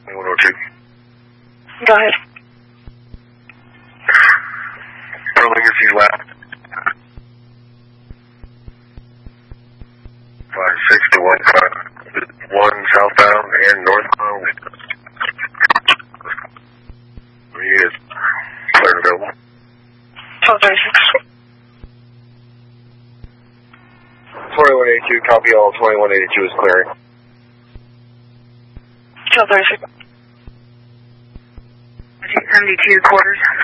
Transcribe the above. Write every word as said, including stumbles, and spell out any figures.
one oh two. Go ahead. Pro Legacy left. five six to one five. one southbound and northbound. He is clear and available. twelve thirty-six. twenty-one eighty-two, copy all. twenty-one eighty-two is clearing. twelve thirty-six. seventy-two quarters.